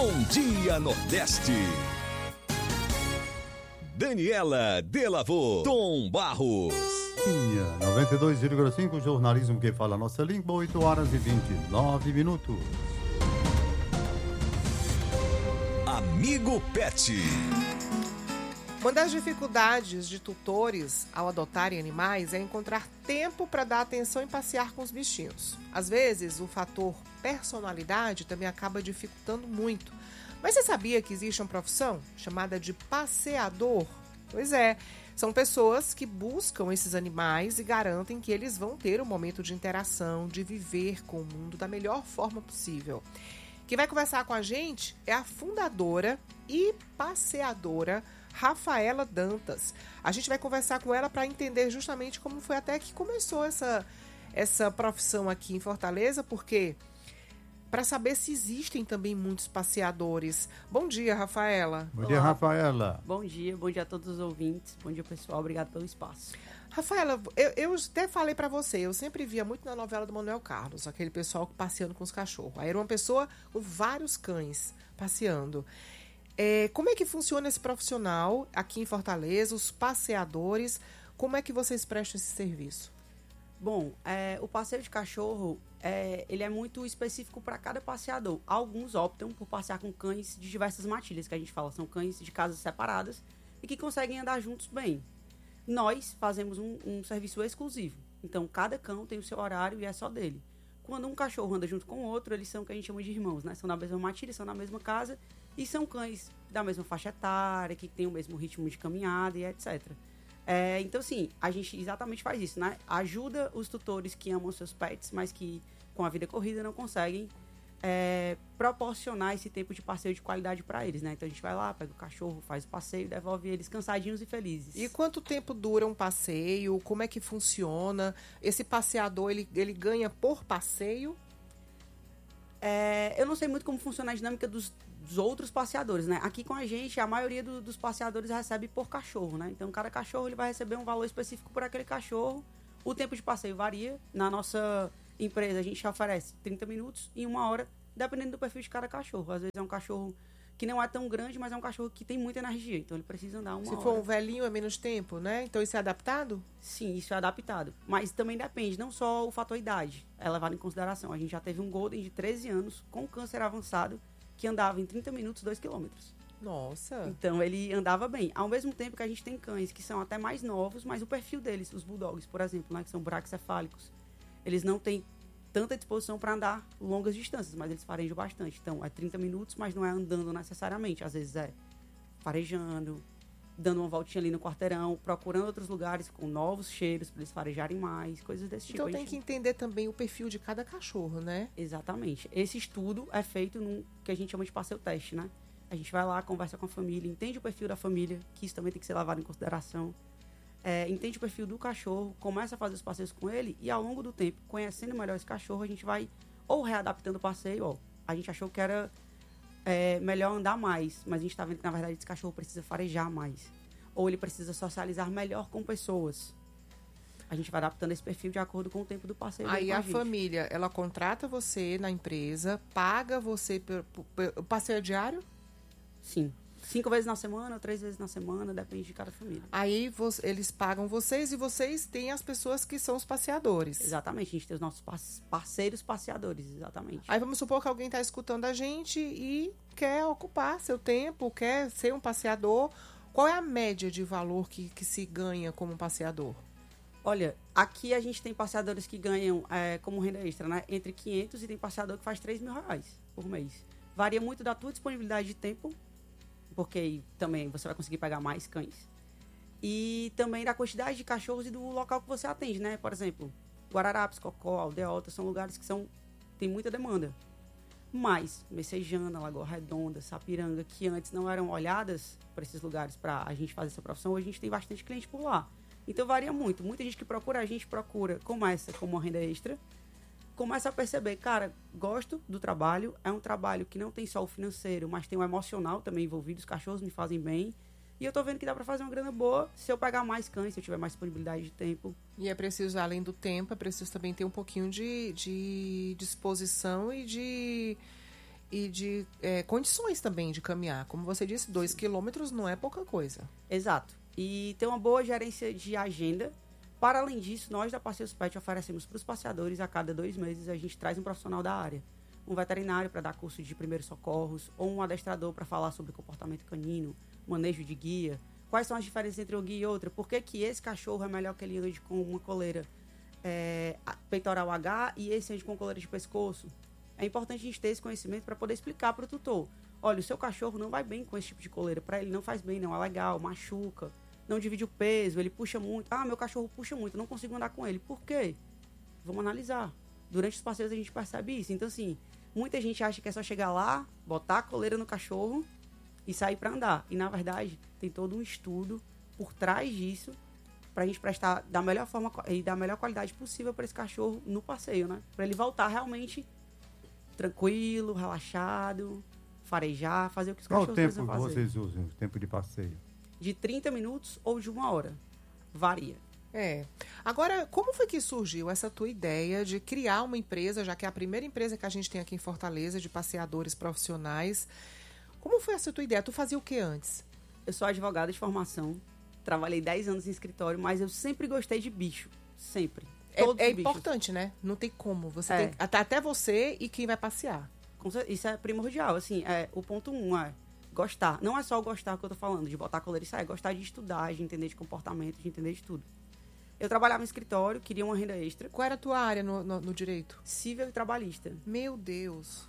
Bom Dia Nordeste. Daniela Delavô, Tom Barros. 92,5, jornalismo que fala a nossa língua, 8 horas e 29 minutos. Amigo Pet. Uma das dificuldades de tutores ao adotarem animais é encontrar tempo para dar atenção e passear com os bichinhos. Às vezes, o fator personalidade também acaba dificultando muito. Mas você sabia que existe uma profissão chamada de passeador? Pois é, são pessoas que buscam esses animais e garantem que eles vão ter um momento de interação, de viver com o mundo da melhor forma possível. Quem vai conversar com a gente é a fundadora e passeadora Rafaela Dantas. A gente vai conversar com ela para entender justamente como foi até que começou essa profissão aqui em Fortaleza, porque para saber se existem também muitos passeadores. Bom dia, Rafaela. Bom dia, Rafaela. Bom dia a todos os ouvintes. Bom dia, pessoal. Obrigado pelo espaço. Rafaela, eu até falei pra você, eu sempre via muito na novela do Manuel Carlos, aquele pessoal passeando com os cachorros. Aí era uma pessoa com vários cães passeando. Como é que funciona esse profissional aqui em Fortaleza, os passeadores? Como é que vocês prestam esse serviço? Bom, o passeio de cachorro, ele é muito específico para cada passeador. Alguns optam por passear com cães de diversas matilhas, que a gente fala, são cães de casas separadas e que conseguem andar juntos bem. Nós fazemos um serviço exclusivo. Então, cada cão tem o seu horário e é só dele. Quando um cachorro anda junto com o outro, eles são o que a gente chama de irmãos, né? São da mesma matilha, são da mesma casa e são cães da mesma faixa etária, que têm o mesmo ritmo de caminhada e etc. Então, sim, a gente exatamente faz isso, né? Ajuda os tutores que amam seus pets, mas que com a vida corrida não conseguem proporcionar esse tempo de passeio de qualidade para eles, né? Então a gente vai lá, pega o cachorro, faz o passeio, devolve eles cansadinhos e felizes. E quanto tempo dura um passeio? Como é que funciona? Esse passeador, ele ganha por passeio? Eu não sei muito como funciona a dinâmica dos outros passeadores, né? Aqui com a gente, a maioria dos passeadores recebe por cachorro, né? Então cada cachorro ele vai receber um valor específico por aquele cachorro. O tempo de passeio varia. Na nossa empresa, a gente oferece 30 minutos e 1 hora, dependendo do perfil de cada cachorro. Às vezes é um cachorro que não é tão grande, mas é um cachorro que tem muita energia. Então ele precisa andar 1 hora. Se for um velhinho, é menos tempo, né? Então isso é adaptado? Sim, isso é adaptado. Mas também depende, não só o fator idade é levado em consideração. A gente já teve um Golden de 13 anos com câncer avançado que andava em 30 minutos 2 quilômetros. Nossa! Então ele andava bem. Ao mesmo tempo que a gente tem cães que são até mais novos, mas o perfil deles, os bulldogs, por exemplo, né, que são braquicefálicos, eles não têm tanta disposição para andar longas distâncias, mas eles farejam bastante. Então é 30 minutos, mas não é andando necessariamente. Às vezes é farejando, dando uma voltinha ali no quarteirão, procurando outros lugares com novos cheiros para eles farejarem mais, coisas desse tipo. Então tem que entender também o perfil de cada cachorro, né? Exatamente. Esse estudo é feito num que a gente chama de passeio teste, né? A gente vai lá, conversa com a família, entende o perfil da família, que isso também tem que ser levado em consideração. Entende o perfil do cachorro, começa a fazer os passeios com ele e ao longo do tempo, conhecendo melhor esse cachorro, a gente vai ou readaptando o passeio, a gente achou que era melhor andar mais, mas a gente tá vendo que na verdade esse cachorro precisa farejar mais. Ou ele precisa socializar melhor com pessoas. A gente vai adaptando esse perfil de acordo com o tempo do passeio. Aí a família, ela contrata você na empresa, paga você o passeio diário? Sim. 5 vezes na semana, 3 vezes na semana, depende de cada família. Aí eles pagam vocês e vocês têm as pessoas que são os passeadores. Exatamente, a gente tem os nossos parceiros passeadores, exatamente. Aí vamos supor que alguém está escutando a gente e quer ocupar seu tempo, quer ser um passeador. Qual é a média de valor que se ganha como passeador? Olha, aqui a gente tem passeadores que ganham como renda extra, né? Entre 500 e tem passeador que faz 3 mil reais por mês. Varia muito da tua disponibilidade de tempo, porque também você vai conseguir pegar mais cães. E também da quantidade de cachorros e do local que você atende, né? Por exemplo, Guararapes, Cocó, Aldeota, são lugares que tem muita demanda. Mas Messejana, Lagoa Redonda, Sapiranga, que antes não eram olhadas para esses lugares para a gente fazer essa profissão, hoje a gente tem bastante cliente por lá. Então varia muito. Muita gente que procura a gente começa como uma renda extra, começa a perceber, cara, gosto do trabalho, é um trabalho que não tem só o financeiro, mas tem o emocional também envolvido, os cachorros me fazem bem, e eu tô vendo que dá pra fazer uma grana boa se eu pegar mais cães, se eu tiver mais disponibilidade de tempo. E é preciso, além do tempo, é preciso também ter um pouquinho de disposição e e de condições também de caminhar. Como você disse, 2 quilômetros não é pouca coisa. Exato. E ter uma boa gerência de agenda. Para além disso, nós da Passeios Pet oferecemos para os passeadores, a cada 2 meses, a gente traz um profissional da área. Um veterinário para dar curso de primeiros socorros, ou um adestrador para falar sobre comportamento canino, manejo de guia. Quais são as diferenças entre um guia e outro? Por que esse cachorro é melhor que ele ande com uma coleira peitoral H e esse ande com coleira de pescoço? É importante a gente ter esse conhecimento para poder explicar para o tutor. Olha, o seu cachorro não vai bem com esse tipo de coleira. Para ele não faz bem, não é legal, machuca. Não divide o peso, ele puxa muito. Ah, meu cachorro puxa muito, não consigo andar com ele. Por quê? Vamos analisar. Durante os passeios a gente percebe isso. Então, assim, muita gente acha que é só chegar lá, botar a coleira no cachorro e sair para andar. E, na verdade, tem todo um estudo por trás disso para a gente prestar da melhor forma e da melhor qualidade possível para esse cachorro no passeio, né? Para ele voltar realmente tranquilo, relaxado, farejar, fazer o que os Qual cachorros tempo precisam fazer. vocês usam, o tempo de passeio? De 30 minutos ou de 1 hora. Varia. Agora, como foi que surgiu essa tua ideia de criar uma empresa, já que é a primeira empresa que a gente tem aqui em Fortaleza, de passeadores profissionais? Como foi essa tua ideia? Tu fazia o que antes? Eu sou advogada de formação, trabalhei 10 anos em escritório, mas eu sempre gostei de bicho. Sempre. Todos É os bichos. importante, né? Não tem como. Você tem até você e quem vai passear. Isso é primordial. Assim, o ponto 1 é gostar. Não é só o gostar que eu tô falando, de botar a coleira e sair. É gostar de estudar, de entender de comportamento, de entender de tudo. Eu trabalhava em escritório, queria uma renda extra. Qual era a tua área no direito? Civil e trabalhista. Meu Deus.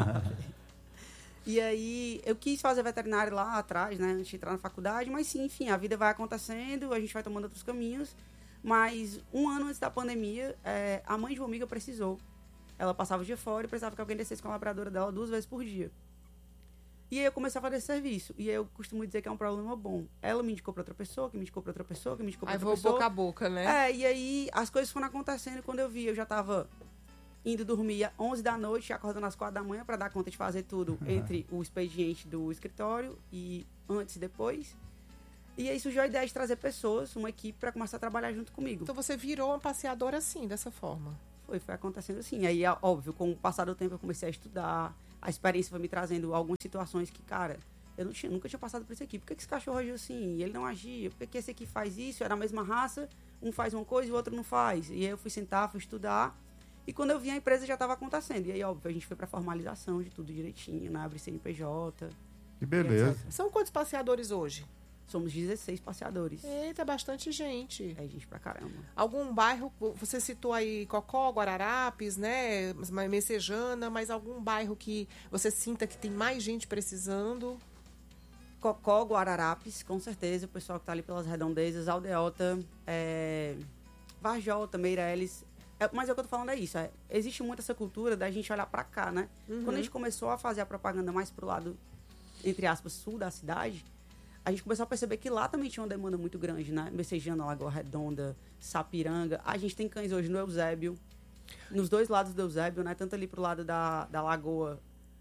E aí, eu quis fazer veterinário lá atrás, né? Antes de entrar na faculdade. Mas sim, enfim, a vida vai acontecendo, a gente vai tomando outros caminhos. Mas 1 ano antes da pandemia, a mãe de uma amiga precisou. Ela passava o dia fora e precisava que alguém descesse com a labradora dela 2 vezes por dia. E aí eu comecei a fazer esse serviço. E aí eu costumo dizer que é um problema bom. Ela me indicou pra outra pessoa, que me indicou pra outra pessoa, que me indicou pra outra pessoa. Aí vou boca a boca, né? E aí as coisas foram acontecendo. Quando eu vi, eu já tava indo dormir às 11 da noite, acordando às 4 da manhã pra dar conta de fazer tudo entre o expediente do escritório e antes e depois. E aí surgiu a ideia de trazer pessoas, uma equipe, pra começar a trabalhar junto comigo. Então você virou uma passeadora assim, dessa forma. Foi acontecendo assim. Aí, óbvio, com o passar do tempo eu comecei a estudar. A experiência foi me trazendo algumas situações que, cara, eu nunca tinha passado por isso aqui. Por que esse cachorro agiu assim? E ele não agia. Por que esse aqui faz isso? Era a mesma raça, um faz uma coisa e o outro não faz. E aí eu fui sentar, fui estudar. E quando eu vi, a empresa já estava acontecendo. E aí, óbvio, a gente foi pra formalização de tudo direitinho, né? Abre CNPJ. Que beleza. etc. São quantos passeadores hoje? Somos 16 passeadores. Eita, bastante gente. É gente pra caramba. Algum bairro, você citou aí Cocó, Guararapes, né? Messejana, mas algum bairro que você sinta que tem mais gente precisando? Cocó, Guararapes, com certeza. O pessoal que tá ali pelas redondezas, Aldeota, Varjota, Meireles. Mas o que eu tô falando é isso. Existe muito essa cultura da gente olhar pra cá, né? Quando a gente começou a fazer a propaganda mais pro lado, entre aspas, sul da cidade, a gente começou a perceber que lá também tinha uma demanda muito grande, né? Messejana, Lagoa Redonda, Sapiranga. A gente tem cães hoje no Eusébio, nos 2 lados do Eusébio, né? Tanto ali pro lado da Lagoa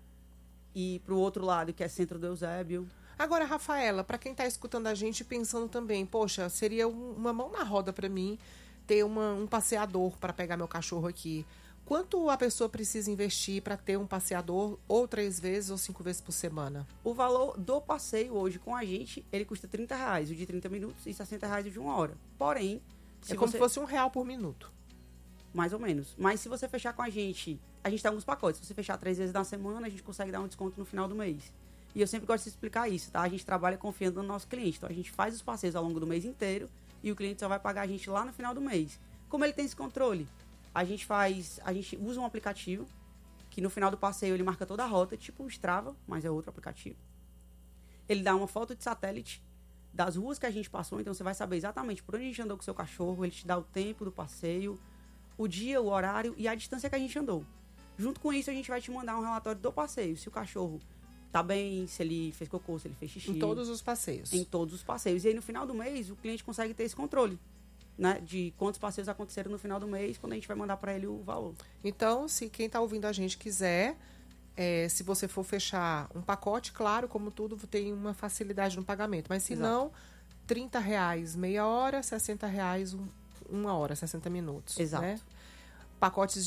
e pro outro lado, que é centro do Eusébio. Agora, Rafaela, para quem está escutando a gente pensando também, poxa, seria uma mão na roda para mim ter um passeador para pegar meu cachorro aqui. Quanto a pessoa precisa investir para ter um passeador ou 3 vezes ou 5 vezes por semana? O valor do passeio hoje com a gente, ele custa R$30, o de 30 minutos e R$60 o de 1 hora. Porém, É como se fosse R$1 por minuto. mais ou menos. Mas se você fechar com a gente tem alguns pacotes. Se você fechar 3 vezes na semana, a gente consegue dar um desconto no final do mês. E eu sempre gosto de explicar isso, tá? A gente trabalha confiando no nosso cliente. Então, a gente faz os passeios ao longo do mês inteiro e o cliente só vai pagar a gente lá no final do mês. Como ele tem esse controle? A gente usa um aplicativo que no final do passeio ele marca toda a rota, tipo o Strava, mas é outro aplicativo. Ele dá uma foto de satélite das ruas que a gente passou, então você vai saber exatamente por onde a gente andou com o seu cachorro, ele te dá o tempo do passeio, o dia, o horário e a distância que a gente andou. Junto com isso, a gente vai te mandar um relatório do passeio, se o cachorro tá bem, se ele fez cocô, se ele fez xixi. Em todos os passeios. Em todos os passeios. E aí, no final do mês, o cliente consegue ter esse controle, né, de quantos passeios aconteceram no final do mês, quando a gente vai mandar para ele o valor. Então, se quem está ouvindo a gente quiser, se você for fechar um pacote, claro, como tudo, tem uma facilidade no pagamento. Mas se Exato. não, R$30 meia hora, R$60 1 hora, 60 minutos. Exato. Né? Pacotes de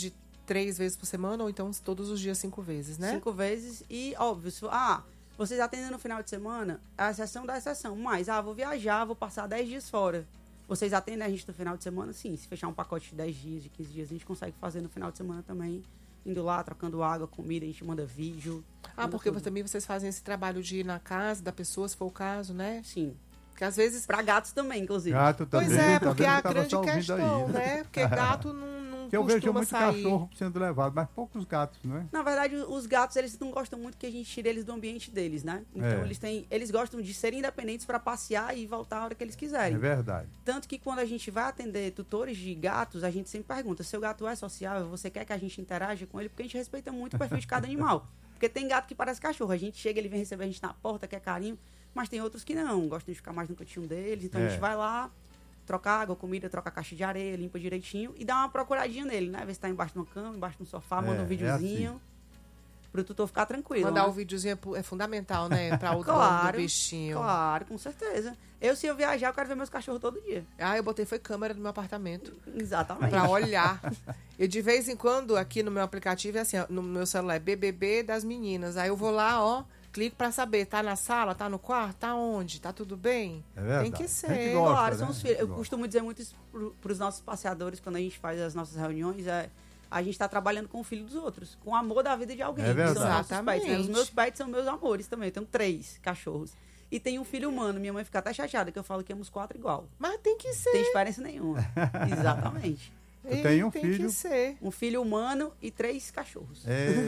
3 vezes por semana ou então todos os dias 5 vezes, né? 5 vezes e, óbvio, vocês atendem no final de semana, a exceção da exceção. Mas, vou viajar, vou passar 10 dias fora. Vocês atendem a gente no final de semana? Sim. Se fechar um pacote de 10 dias, de 15 dias, a gente consegue fazer no final de semana também. Indo lá, trocando água, comida, a gente manda vídeo. Porque também vocês fazem esse trabalho de ir na casa da pessoa, se for o caso, né? Sim. Porque às vezes... Para gatos também, inclusive. Gato também. Pois é, tá porque vendo? é a Eu tava grande só ouvindo questão, aí. né? Porque gato não Que eu vejo muito sair. cachorro sendo levado, mas poucos gatos, não é? Na verdade, os gatos, eles não gostam muito que a gente tire eles do ambiente deles, né? Então, eles gostam de serem independentes para passear e voltar a hora que eles quiserem. É verdade. Tanto que quando a gente vai atender tutores de gatos, a gente sempre pergunta, seu gato é sociável? Você quer que a gente interaja com ele? Porque a gente respeita muito o perfil de cada animal. Porque tem gato que parece cachorro. A gente chega, ele vem receber a gente na porta, quer carinho. Mas tem outros que não, gostam de ficar mais no cantinho deles. Então a gente vai lá, troca água, comida, troca a caixa de areia, limpa direitinho e dá uma procuradinha nele, né? Ver se tá embaixo de uma cama, embaixo de um sofá, manda um videozinho. Assim. Pro tutor ficar tranquilo. Mandar né? o videozinho é fundamental, né? Pra o Claro, dono do bichinho. Claro, com certeza. Se eu viajar, eu quero ver meus cachorros todo dia. Eu botei foi câmera no meu apartamento. Exatamente. Pra olhar. E de vez em quando, aqui no meu aplicativo, é assim, no meu celular, é BBB das meninas. Aí eu vou lá, clico pra saber, tá na sala, tá no quarto, tá onde, tá tudo bem? É verdade. Tem que ser. A gente gosta, Claro, né? são os filhos. Eu costumo dizer muito isso pros nossos passeadores, quando a gente faz as nossas reuniões, a gente está trabalhando com o filho dos outros, com o amor da vida de alguém. É verdade. São os nossos Exatamente. pets, né? Os meus pets são meus amores também. Eu tenho 3 cachorros. E tem um filho humano. Minha mãe fica até chateada que eu falo que temos 4 igual. Mas tem que ser. Não tem diferença nenhuma. Exatamente. Eu tenho um tem filho. que ser. Um filho humano e 3 cachorros.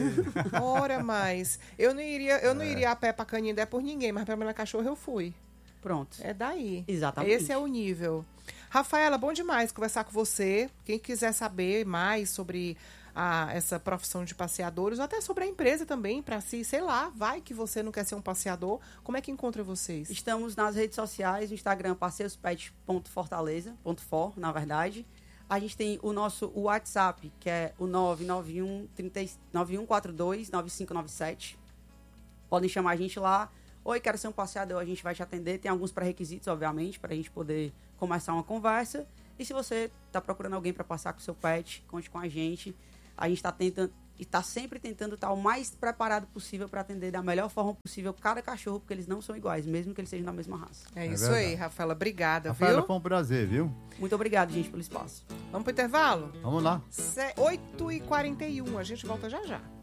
Ora mais. Eu não iria a pé pra Canindé por ninguém, mas pra minha cachorra eu fui. Pronto. É daí. Exatamente. Esse é o nível. Rafaela, bom demais conversar com você. Quem quiser saber mais sobre essa profissão de passeadores, ou até sobre a empresa também, para si, sei lá, vai que você não quer ser um passeador, como é que encontra vocês? Estamos nas redes sociais, no Instagram, passeios.pet.fortaleza.for, na verdade. A gente tem o nosso WhatsApp, que é o 991429597. Podem chamar a gente lá. Oi, quero ser um passeador, a gente vai te atender. Tem alguns pré-requisitos, obviamente, para a gente poder começar uma conversa. E se você está procurando alguém para passar com o seu pet, conte com a gente. A gente está sempre tentando estar o mais preparado possível para atender da melhor forma possível cada cachorro, porque eles não são iguais, mesmo que eles sejam da mesma raça. É isso verdade. aí, Rafaela. Obrigada, Rafaela, viu? foi um prazer, viu? Muito obrigado, gente, pelo espaço. Vamos pro intervalo? Vamos lá. 8h41. A gente volta já já.